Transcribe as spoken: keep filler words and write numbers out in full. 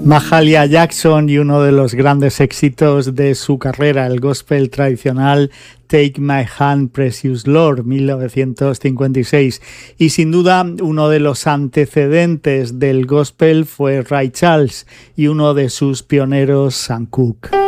Mahalia Jackson y uno de los grandes éxitos de su carrera, el gospel tradicional Take My Hand Precious Lord, mil novecientos cincuenta y seis. Y sin duda uno de los antecedentes del gospel fue Ray Charles y uno de sus pioneros, Sam Cooke.